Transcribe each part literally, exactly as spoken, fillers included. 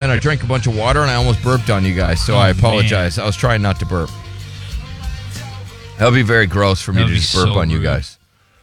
then I drank a bunch of water, and I almost burped on you guys, so oh, I apologize. Man. I was trying not to burp. That would be very gross for me That'd to just burp so on you rude. guys.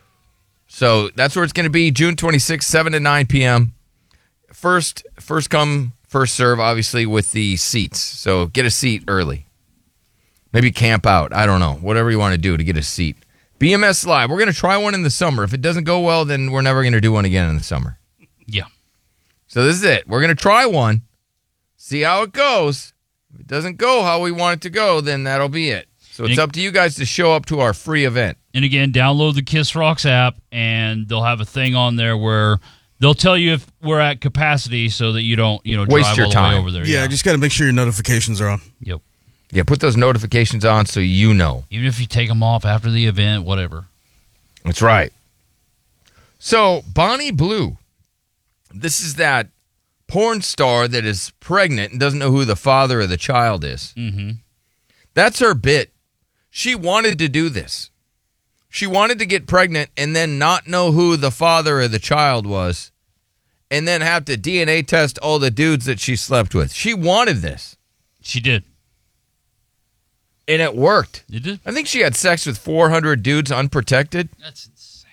So that's where it's going to be, June twenty-sixth, seven to nine p.m. First, first come, first serve, obviously, with the seats. So get a seat early. Maybe camp out. I don't know. Whatever you want to do to get a seat. B M S Live. We're going to try one in the summer. If it doesn't go well, then we're never going to do one again in the summer. Yeah. So this is it. We're going to try one, see how it goes. If it doesn't go how we want it to go, then that'll be it. So it's up to you guys to show up to our free event. And again, download the Kiss Rocks app, and they'll have a thing on there where they'll tell you if we're at capacity so that you don't, you know, Waste drive your all time. the way over there. Yeah, Yeah, just got to make sure your notifications are on. Yep. Yeah, put those notifications on so you know. Even if you take them off after the event, whatever. That's right. So, Bonnie Blue. This is that porn star that is pregnant and doesn't know who the father of the child is. Mm-hmm. That's her bit. She wanted to do this. She wanted to get pregnant and then not know who the father of the child was and then have to D N A test all the dudes that she slept with. She wanted this. She did. And it worked. It did? I think she had sex with four hundred dudes unprotected. That's insane.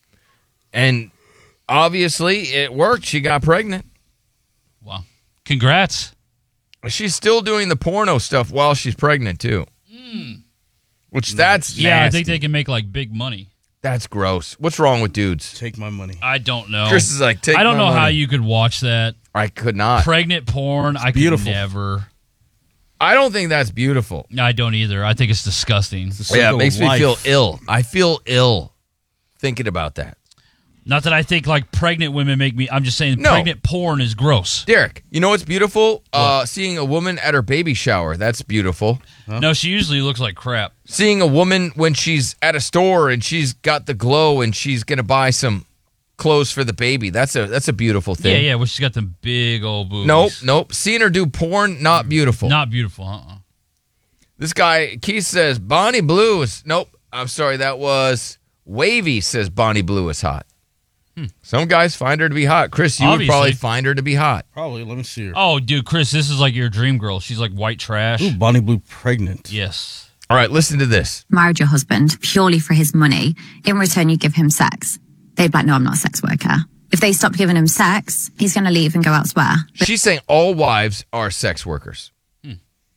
And obviously it worked. She got pregnant. Wow. Congrats. She's still doing the porno stuff while she's pregnant, too. Mm. Which that's Yeah, nasty. I think they can make, like, big money. That's gross. What's wrong with dudes? Take my money. I don't know. Chris is like, take I don't my know how money. you could watch that. I could not. Pregnant porn, I could beautiful. never. I don't think that's beautiful. I don't either. I think it's disgusting. Yeah, it makes me feel ill. I feel ill thinking about that. Not that I think like pregnant women make me. I'm just saying No. pregnant porn is gross. Derek, you know what's beautiful? Uh, seeing a woman at her baby shower. That's beautiful. Huh? No, she usually looks like crap. Seeing a woman when she's at a store and she's got the glow and she's going to buy some clothes for the baby. That's a that's a beautiful thing. Yeah, yeah. Well, she's got them big old boobs. Nope, nope. Seeing her do porn, not beautiful. Not beautiful, uh-uh. This guy, Keith says, Bonnie Blue is... Nope, I'm sorry, that was... Wavy says Bonnie Blue is hot. Hmm. Some guys find her to be hot. Chris, you Obviously. would probably find her to be hot. Probably. Let me see her. Oh, dude, Chris, this is like your dream girl. She's like white trash. Ooh, Bonnie Blue pregnant. Yes. All right, listen to this. Married your husband purely for his money. In return, you give him sex. They'd be like, no, I'm not a sex worker. If they stop giving him sex, he's going to leave and go elsewhere. But She's saying all wives are sex workers. Hmm.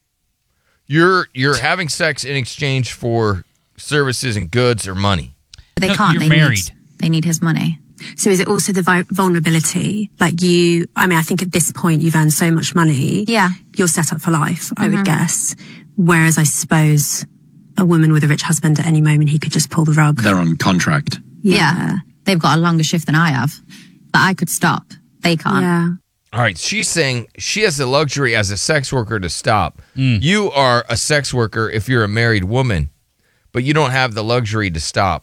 You're you're having sex in exchange for services and goods or money. they No, can't. you're they married. Need, they need his money. So is it also the vi- vulnerability? Like you, I mean, I think at this point you've earned so much money. Yeah. You're set up for life, I Mhm. would guess. Whereas I suppose a woman with a rich husband at any moment, he could just pull the rug. They're on contract. Yeah. They've got a longer shift than I have. But I could stop. They can't. Yeah. All right, she's saying she has the luxury as a sex worker to stop. Mm. You are a sex worker if you're a married woman, but you don't have the luxury to stop.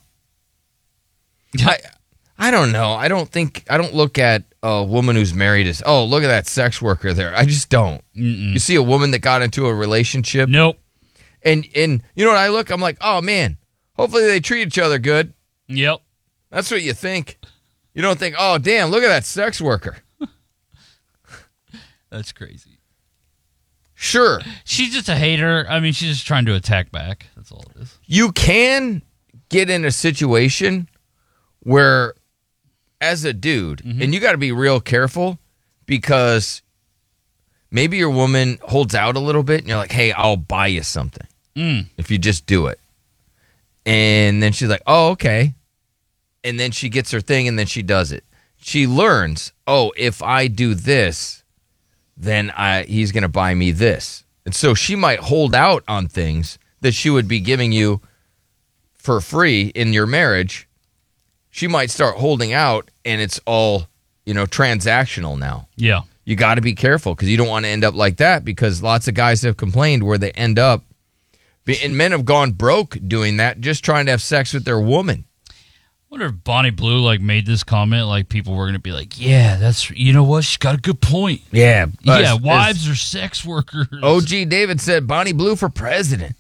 I I don't know. I don't think I don't look at a woman who's married as, oh, look at that sex worker there. I just don't. Mm-mm. You see a woman that got into a relationship. Nope. And and you know what I look? I'm like, oh man, hopefully they treat each other good. Yep. That's what you think. You don't think, oh damn, look at that sex worker. That's crazy. Sure. She's just a hater. I mean, she's just trying to attack back. That's all it is. You can get in a situation where, as a dude, Mm-hmm. and you got to be real careful because maybe your woman holds out a little bit and you're like, hey, I'll buy you something Mm. if you just do it. And then she's like, oh, okay. And then she gets her thing and then she does it. She learns, oh, if I do this, then I, he's going to buy me this. And so she might hold out on things that she would be giving you for free in your marriage. She might start holding out and it's all, you know, transactional now. Yeah. You got to be careful because you don't want to end up like that because lots of guys have complained where they end up, and men have gone broke doing that, just trying to have sex with their woman. I wonder if Bonnie Blue like made this comment, like people were gonna be like, "Yeah, that's you know what, she's got a good point." Yeah, yeah. as- Wives are sex workers. O G David said Bonnie Blue for president.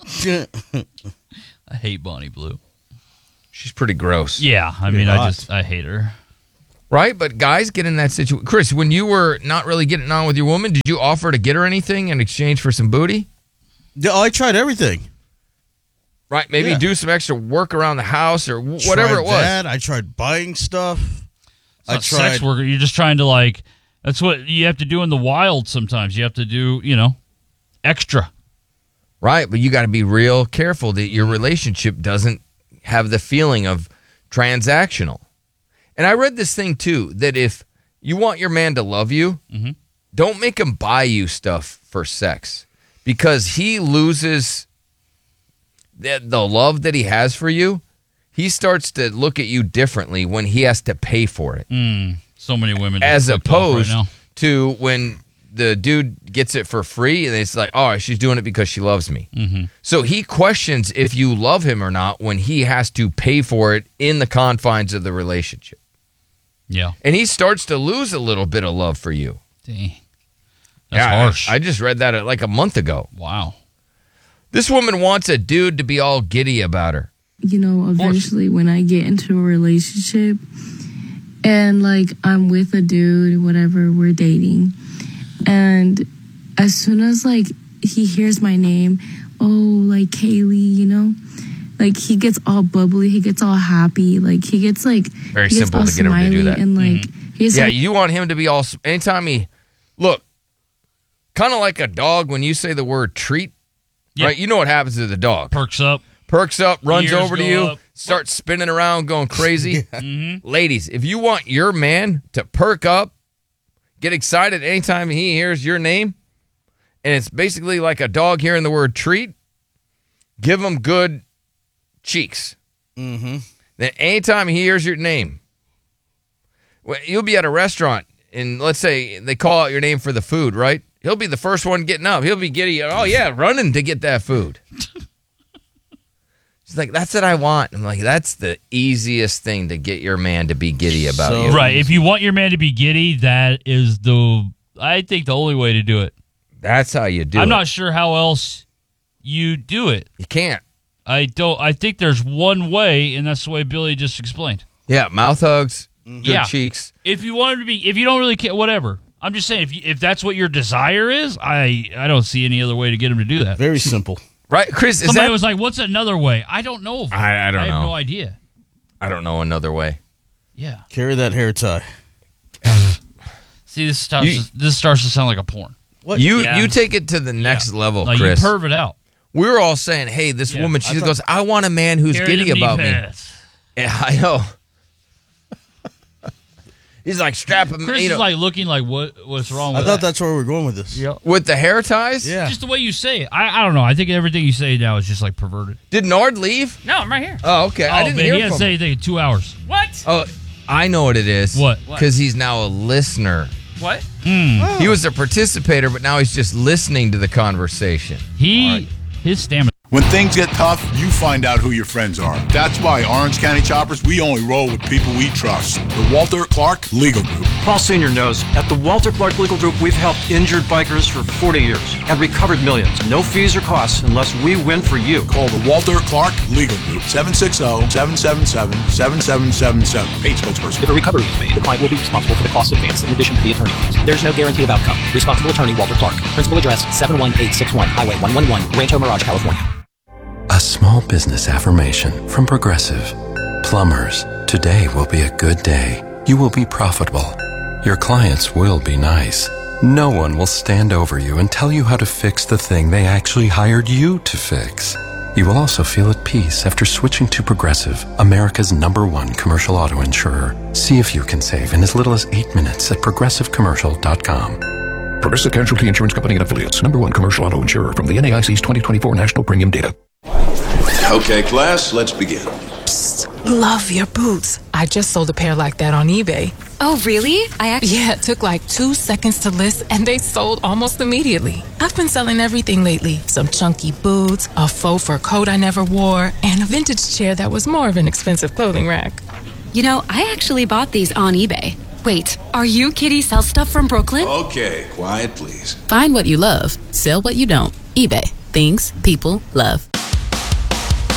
I hate Bonnie Blue. She's pretty gross. Yeah, I Pretty mean, hot. I just I hate her. Right? But guys get in that situation. Chris, when you were not really getting on with your woman, did you offer to get her anything in exchange for some booty? Yeah, I tried everything. Right? Maybe Yeah. do some extra work around the house or whatever Tried it was. That. I tried buying stuff. It's I not tried. sex worker. You're just trying to, like, that's what you have to do in the wild sometimes. You have to do, you know, extra. Right? But you got to be real careful that your relationship doesn't have the feeling of transactional. And I read this thing, too, that if you want your man to love you, Mhm. don't make him buy you stuff for sex because he loses the, the love that he has for you. He starts to look at you differently when he has to pay for it, Mm, so many women. just as clicked off opposed right now. to when the dude gets it for free and it's like, oh, she's doing it because she loves me. Mm-hmm. So he questions if you love him or not when he has to pay for it in the confines of the relationship. Yeah. And he starts to lose a little bit of love for you. Dang. That's Yeah, harsh. I, I just read that uh, like a month ago. wow. This woman wants a dude to be all giddy about her. You know, eventually when I get into a relationship and like I'm with a dude, whatever, we're dating. And as soon as like he hears my name, oh, like Kaylee, you know, like he gets all bubbly, he gets all happy, like he gets like Very he gets simple all to get him to do smiley that. and like he's Yeah, like, you want him to be all. Anytime he. Look, kind of like a dog when you say the word treat, Yeah. right? You know what happens to the dog. Perks up. Perks up, runs Ears over to go you, up. starts spinning around, going crazy. Mm-hmm. Ladies, if you want your man to perk up, get excited anytime he hears your name, and it's basically like a dog hearing the word treat, give him good cheeks. Mm-hmm. Then anytime he hears your name, well, you'll be at a restaurant, and let's say they call out your name for the food, right? He'll be the first one getting up. He'll be giddy. Oh, yeah, running to get that food. She's like, that's what I want. I'm like, that's the easiest thing to get your man to be giddy about So- you. Right. If you want your man to be giddy, that is the, I think, the only way to do it. That's how you do I'm it. not sure how else you do it. You can't. I don't. I think there's one way, and that's the way Billy just explained. Yeah, mouth hugs, good Yeah. cheeks. If you want him to be, if you don't really care, whatever. I'm just saying, if you, if that's what your desire is, I I don't see any other way to get him to do that. Very simple. Right, Chris, is Somebody that... was like, "What's another way?" I don't know. I, I don't I have know. no idea. I don't know another way. Yeah. Carry that hair tie. See, this starts. You- to, this starts to sound like a porn. What? You Yeah. you take it to the next Yeah. level, Like Chris. you perv it out. we were all saying, hey, this Yeah, woman, I she thought- goes, I want a man who's Carry giddy them knee about me. pads. Yeah, I know. He's like, strap him, Chris you know, is like looking like, what? What's wrong I with thought that? that's where we're going with this. Yeah. with the hair ties. Yeah. Just the way you say it. I, I don't know. I think everything you say now is just like perverted. Did Nard leave? No, I'm right here. Oh, okay. I oh didn't man, hear he hasn't from said him. anything in two hours. What? Oh, I know what it is. What? Because he's now a listener. What? Mm. He was a participator, but now he's just listening to the conversation. He his stamina. When things get tough, you find out who your friends are. That's why Orange County Choppers, we only roll with people we trust. The Walter Clark Legal Group. Paul Senior knows at the Walter Clark Legal Group, we've helped injured bikers for forty years and recovered millions. No fees or costs unless we win for you. Call the Walter Clark Legal Group, seven six zero, seven seven seven, seven seven seven seven. Paid spokesperson. If a recovery is made, the client will be responsible for the cost advance in addition to the attorney fees. There's no guarantee of outcome. Responsible attorney Walter Clark. Principal address seven one eight six one Highway one one one, Rancho Mirage, California. A small business affirmation from Progressive. Plumbers, today will be a good day. You will be profitable. Your clients will be nice. No one will stand over you and tell you how to fix the thing they actually hired you to fix. You will also feel at peace after switching to Progressive, America's number one commercial auto insurer. See if you can save in as little as eight minutes at progressive commercial dot com. Progressive Casualty Insurance Company and Affiliates. Number one commercial auto insurer from the N A I C's twenty twenty-four National Premium Data. Okay, class, let's begin. Love your boots. I just sold a pair like that on eBay. Oh, really? I actually... Yeah, it took like two seconds to list, and they sold almost immediately. I've been selling everything lately. Some chunky boots, a faux fur coat I never wore, and a vintage chair that was more of an expensive clothing rack. You know, I actually bought these on eBay. Wait, are you Kitty Sell Stuff from Brooklyn? Okay, quiet, please. Find what you love. Sell what you don't. eBay. Things people love.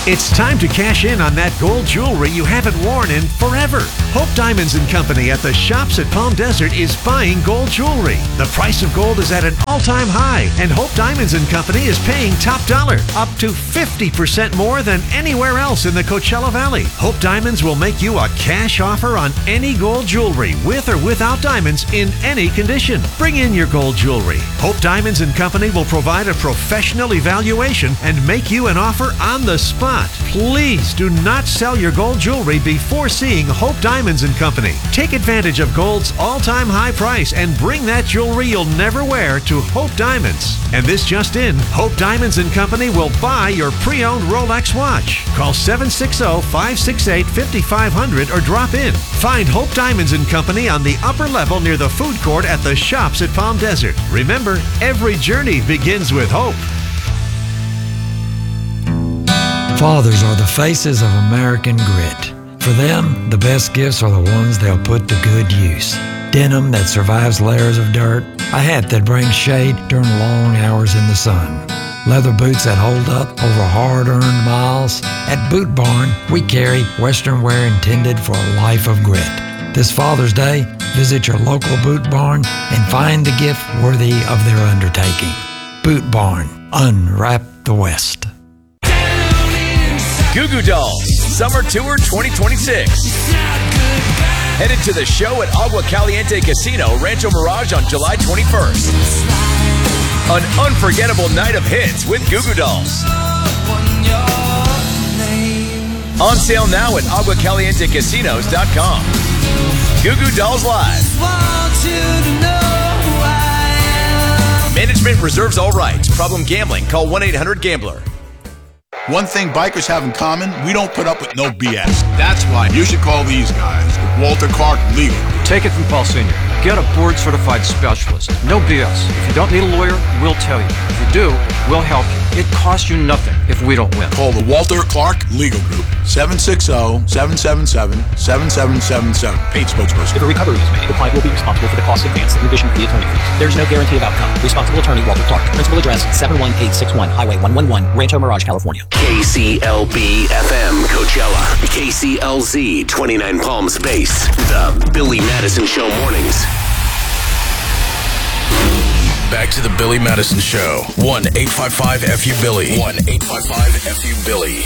It's time to cash in on that gold jewelry you haven't worn in forever. Hope Diamonds and Company at the Shops at Palm Desert is buying gold jewelry. The price of gold is at an all-time high, and Hope Diamonds and Company is paying top dollar, up to fifty percent more than anywhere else in the Coachella Valley. Hope Diamonds will make you a cash offer on any gold jewelry, with or without diamonds, in any condition. Bring in your gold jewelry. Hope Diamonds and Company will provide a professional evaluation and make you an offer on the spot. Please do not sell your gold jewelry before seeing Hope Diamonds and Company. Take advantage of gold's all-time high price and bring that jewelry you'll never wear to Hope Diamonds. And this just in, Hope Diamonds and Company will buy your pre-owned Rolex watch. Call seven six zero, five six eight, five five zero zero or drop in. Find Hope Diamonds and Company on the upper level near the food court at the Shops at Palm Desert. Remember, every journey begins with hope. Fathers are the faces of American grit. For them, the best gifts are the ones they'll put to good use. Denim that survives layers of dirt, a hat that brings shade during long hours in the sun, leather boots that hold up over hard-earned miles. At Boot Barn, we carry Western wear intended for a life of grit. This Father's Day, visit your local Boot Barn and find the gift worthy of their undertaking. Boot Barn, unwrap the West. Goo Goo Dolls Summer Tour twenty twenty-six. Headed to the show at Agua Caliente Casino, Rancho Mirage on July twenty-first. An unforgettable night of hits with Goo Goo Dolls. On sale now at agua caliente casinos dot com. Goo Goo Dolls Live. Management reserves all rights. Problem gambling? Call one eight hundred gambler. One thing bikers have in common, we don't put up with no B S. That's why you should call these guys, the Walter Clark Legal. Take it from Paul Senior Get a board-certified specialist. No B S. If you don't need a lawyer, we'll tell you. If you do, we'll help you. It costs you nothing if we don't win. Call the Walter Clark Legal Group, seven six zero, seven seven seven, seven seven seven seven. Paid spokesperson. If a recovery is made, the client will be responsible for the costs advanced in addition to the attorney fees. There is no guarantee of outcome. Responsible attorney, Walter Clark. Principal address, seven one eight six one Highway one one one, Rancho Mirage, California. K C L B F M Coachella. K C L Z twenty-nine Palms Base. The Billy Madison Show mornings. Back to the Billy Madison Show. one eight five five F U Billy. one eight five five F U Billy.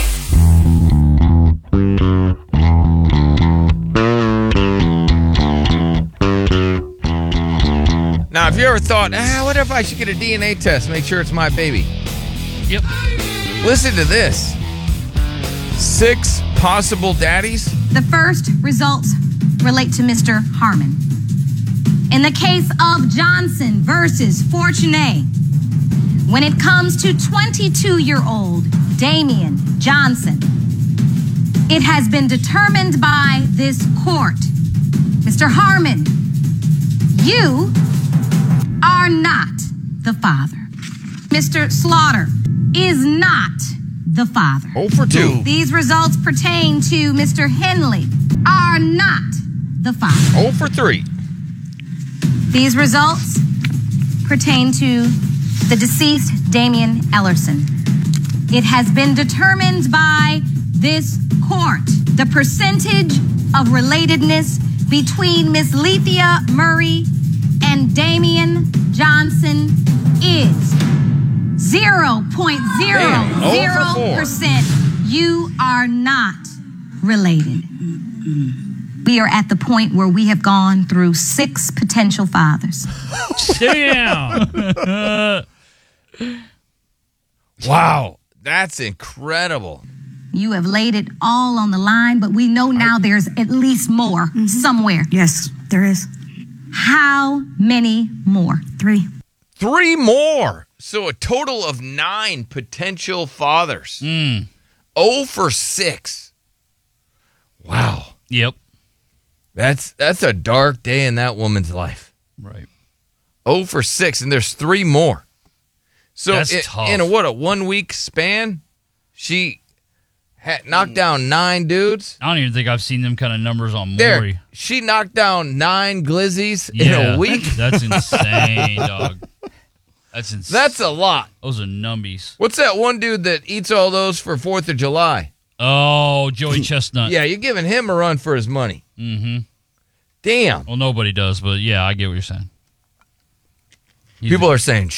Now, if you ever thought, ah, what if I should get a D N A test, make sure it's my baby? Yep. Listen to this. Six possible daddies. The first results relate to Mister Harmon. In the case of Johnson versus Fortuné, when it comes to twenty-two-year-old Damian Johnson, it has been determined by this court, Mister Harmon, you are not the father. Mister Slaughter is not the father. Oh for two. These results pertain to Mister Henley, are not the father. Oh for three. These results pertain to the deceased Damian Ellerson. It has been determined by this court the percentage of relatedness between Miss Lethea Murray and Damian Johnson is zero point zero zero percent. You are not related. We are at the point where we have gone through six potential fathers. Damn. Wow, that's incredible. You have laid it all on the line, but we know now there's at least more mm-hmm. somewhere. Yes, there is. How many more? Three. Three more. So a total of nine potential fathers. Mm. Oh for six. Wow. Yep. That's that's a dark day in that woman's life. Right. Oh for six, and there's three more. So That's it, tough. in a what a one week span, she had knocked down nine dudes. I don't even think I've seen them kind of numbers on There, Maury. she knocked down nine glizzies Yeah, in a week. That's insane, dog. That's ins- That's a lot. Those are numbies. What's that one dude that eats all those for fourth of July? Oh, Joey Chestnut. Yeah, you're giving him a run for his money. Mm-hmm. Damn. Well, nobody does, but yeah, I get what you're saying. He's People a- are saying,